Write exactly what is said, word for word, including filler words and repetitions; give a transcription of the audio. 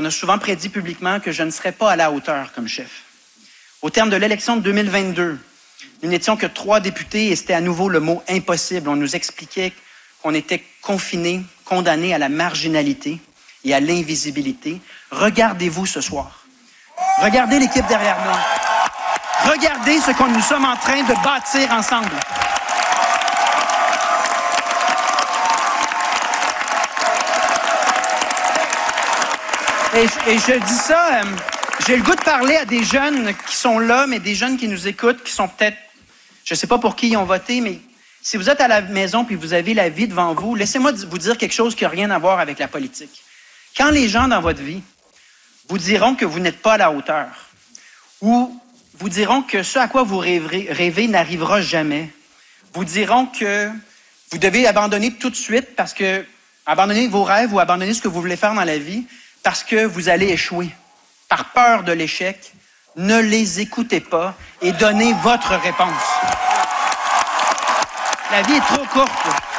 on a souvent prédit publiquement que je ne serais pas à la hauteur comme chef. Au terme de l'élection de deux mille vingt-deux, nous n'étions que trois députés et c'était à nouveau le mot impossible. On nous expliquait qu'on était confinés, condamnés à la marginalité et à l'invisibilité. Regardez-vous ce soir. Regardez l'équipe derrière moi. Regardez ce que nous sommes en train de bâtir ensemble. Et, et je dis ça, euh, j'ai le goût de parler à des jeunes qui sont là, mais des jeunes qui nous écoutent, qui sont peut-être, je ne sais pas pour qui ils ont voté, mais si vous êtes à la maison puis vous avez la vie devant vous, laissez-moi vous dire quelque chose qui n'a rien à voir avec la politique. Quand les gens dans votre vie vous diront que vous n'êtes pas à la hauteur, ou vous diront que ce à quoi vous rêvez, rêvez n'arrivera jamais, vous diront que vous devez abandonner tout de suite parce que, abandonner vos rêves ou abandonner ce que vous voulez faire dans la vie, parce que vous allez échouer. Par peur de l'échec, ne les écoutez pas et donnez votre réponse. La vie est trop courte.